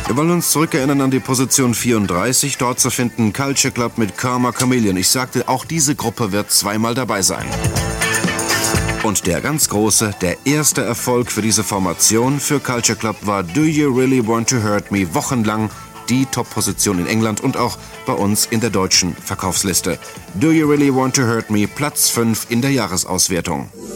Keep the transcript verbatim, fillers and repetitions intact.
Wir wollen uns zurückerinnern an die Position vierunddreißig, dort zu finden Culture Club mit Karma Chameleon. Ich sagte, auch diese Gruppe wird zweimal dabei sein. Und der ganz große, der erste Erfolg für diese Formation für Culture Club war Do You Really Want to Hurt Me? Wochenlang die Top-Position in England und auch bei uns in der deutschen Verkaufsliste. Do You Really Want to Hurt Me? Platz fünf in der Jahresauswertung.